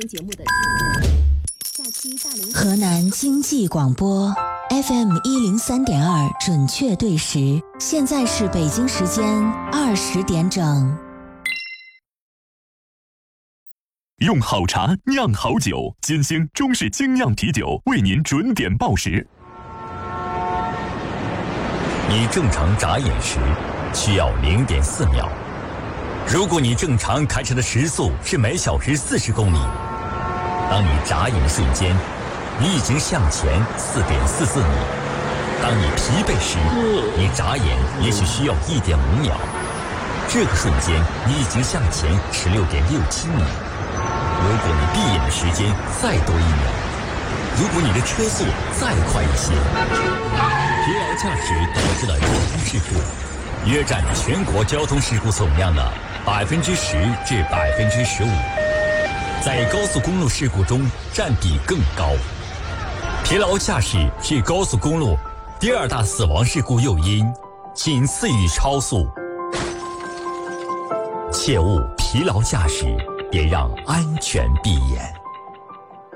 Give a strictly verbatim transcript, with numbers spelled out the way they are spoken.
节目的下期大龄河南经济广播 F M 一零三点二准确对时，现在是北京时间二十点整。 用好茶酿好酒，金星中式精酿啤酒为您准点报时。 你正常眨眼时需要零点四秒，如果你正常开车的时速是每小时四十公里，当你眨眼的瞬间，你已经向前四点四四米。当你疲惫时，你眨眼也许需要一点五秒，这个瞬间你已经向前十六点六七米。如果你闭眼的时间再多一秒，如果你的车速再快一些，疲劳驾驶导致的交通事故约占全国交通事故总量的百分之十至百分之十五，在高速公路事故中占比更高。疲劳驾驶是高速公路第二大死亡事故诱因，仅次于超速。切勿疲劳驾驶，别让安全闭眼。